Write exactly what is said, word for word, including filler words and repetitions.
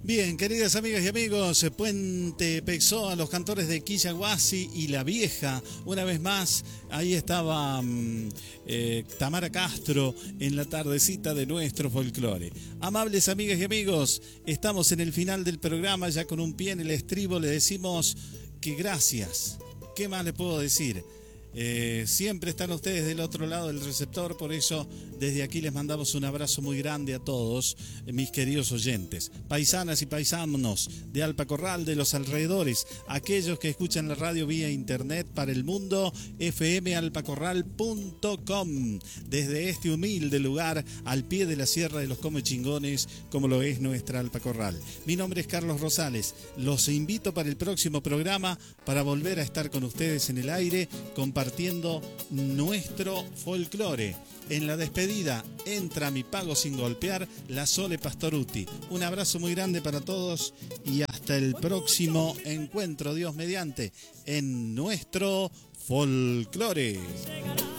Bien, queridas amigas y amigos, Puente Pexoa, los cantores de Quillaguasi y La Vieja, una vez más, ahí estaba um, eh, Tamara Castro en la tardecita de nuestro folclore. Amables amigas y amigos, estamos en el final del programa, ya con un pie en el estribo, le decimos que gracias. ¿Qué más les puedo decir? Eh, siempre están ustedes del otro lado del receptor, por eso desde aquí les mandamos un abrazo muy grande a todos, eh, mis queridos oyentes, paisanas y paisanos de Alpa Corral, de los alrededores, aquellos que escuchan la radio vía internet para el mundo, f m alpacorral punto com, desde este humilde lugar al pie de la Sierra de los Comechingones, como lo es nuestra Alpa Corral. Mi nombre es Carlos Rosales, los invito para el próximo programa para volver a estar con ustedes en el aire, compartiendo Compartiendo nuestro folclore. En la despedida entra Mi Pago Sin Golpear, la Sole Pastoruti. Un abrazo muy grande para todos y hasta el próximo encuentro, Dios mediante, en nuestro folclore.